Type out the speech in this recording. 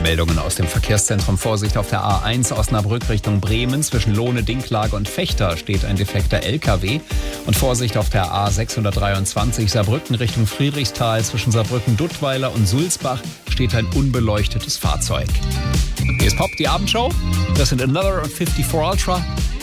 Meldungen aus dem Verkehrszentrum. Vorsicht auf der A1 Osnabrück Richtung Bremen. Zwischen Lohne, Dinklage und Vechta steht ein defekter LKW. Und Vorsicht auf der A623 Saarbrücken Richtung Friedrichsthal. Zwischen Saarbrücken-Duttweiler und Sulzbach steht ein unbeleuchtetes Fahrzeug. Hier ist Pop, die Abendshow. Das sind Another und 54 Ultra.